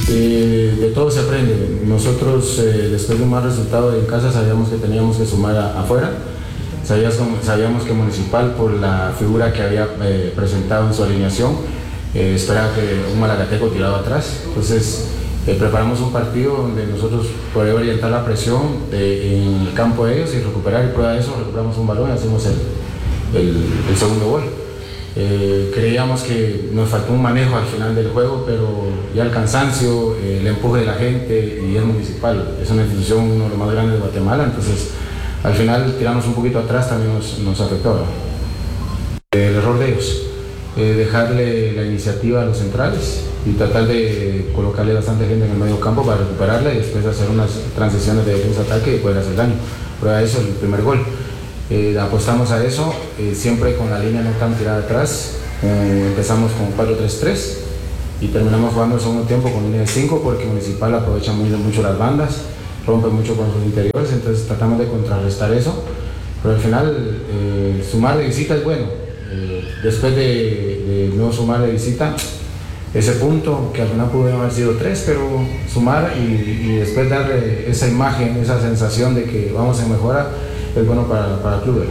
De todo se aprende. Nosotros, después de un mal resultado en casa, sabíamos que teníamos que sumar afuera. Sabíamos que Municipal, por la figura que había presentado en su alineación, esperaba que un Malagateco tiraba atrás. Entonces, preparamos un partido donde nosotros podemos orientar la presión en el campo de ellos y recuperar, y prueba de eso, recuperamos un balón y hacemos el segundo gol. Creíamos que nos faltó un manejo al final del juego, pero ya el cansancio, el empuje de la gente, y es Municipal, es una institución, uno de los más grandes de Guatemala, entonces al final tirarnos un poquito atrás también nos afectó, ¿no? El error de ellos, dejarle la iniciativa a los centrales y tratar de colocarle bastante gente en el medio campo para recuperarla y después hacer unas transiciones de defensa-ataque y poder hacer daño. Prueba de eso, el primer gol. Apostamos a eso, siempre con la línea no tan tirada atrás. Empezamos con 4-3-3 y terminamos jugando el segundo tiempo con línea de 5 porque Municipal aprovecha mucho las bandas, rompe mucho con sus interiores, entonces tratamos de contrarrestar eso, pero al final sumar de visita es bueno. Después de no sumar de visita, ese punto que al final pudo haber sido 3, pero sumar y después darle esa imagen, esa sensación de que vamos en mejora, es bueno para el club.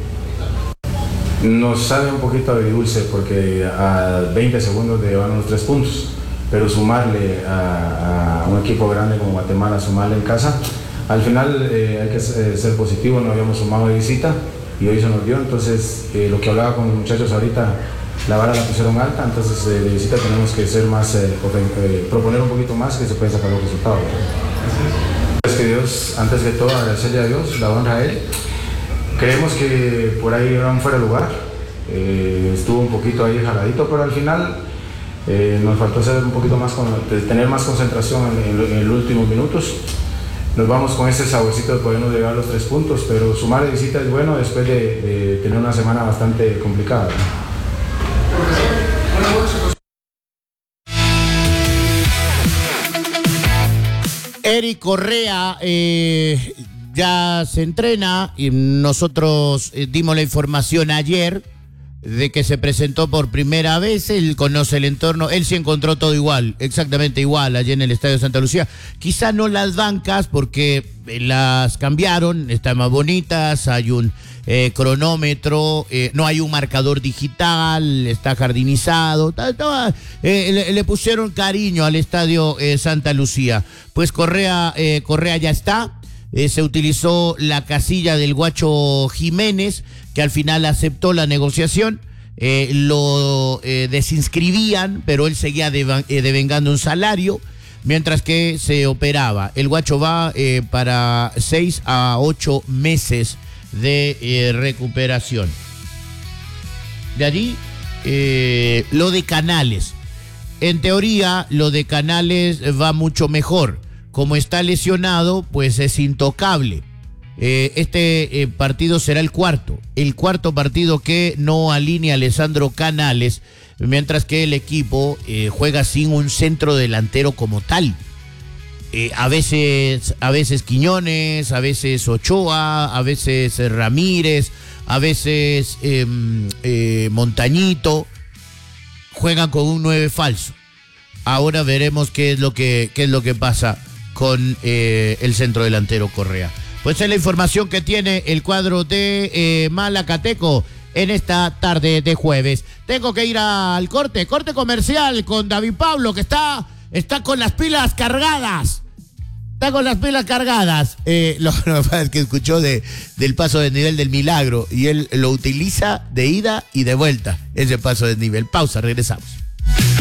Nos sabe un poquito agridulce porque a 20 segundos de llevarnos los 3 puntos, pero sumarle a un equipo grande como Guatemala, sumarle en casa, al final hay que ser positivo. No habíamos sumado de visita y hoy se nos dio, entonces lo que hablaba con los muchachos ahorita, la vara la pusieron alta, entonces de visita tenemos que ser más, proponer un poquito más, que se pueden sacar los resultados. Que Dios, antes que todo, agradecerle a Dios, la honra a Él. Creemos que por ahí era un fuera de lugar, estuvo un poquito ahí jaladito, pero al final nos faltó ser un poquito más, tener más concentración en los últimos minutos. Nos vamos con ese saborcito de podernos llegar a los 3 puntos, pero sumar de visita es bueno después de tener una semana bastante complicada, ¿no? Eric Correa ya se entrena y nosotros dimos la información ayer de que se presentó por primera vez. Él conoce el entorno, él se encontró todo igual, exactamente igual, allí en el Estadio Santa Lucía. Quizá no las bancas porque las cambiaron, están más bonitas, hay un cronómetro, no hay un marcador digital, está jardinizado, le pusieron cariño al Estadio Santa Lucía. Pues Correa ya está. Se utilizó la casilla del Guacho Jiménez, que al final aceptó la negociación. Lo desinscribían, pero él seguía devengando un salario mientras que se operaba. El Guacho va para 6 a 8 meses de recuperación. De allí, lo de Canales. En teoría, lo de Canales va mucho mejor. Como está lesionado, pues es intocable. Este partido será el cuarto partido que no alinea a Alessandro Canales, mientras que el equipo juega sin un centro delantero como tal. A veces Quiñones, a veces Ochoa, a veces Ramírez, a veces Montañito juegan con un 9 falso. Ahora veremos qué es lo que pasa con el centro delantero Correa. Pues es la información que tiene el cuadro de Malacateco en esta tarde de jueves. Tengo que ir al corte comercial con David Pablo, que está con las pilas cargadas. Está con las pilas cargadas. Lo que pasa es que escuchó del paso de nivel del Milagro y él lo utiliza de ida y de vuelta, ese paso de nivel. Pausa, regresamos.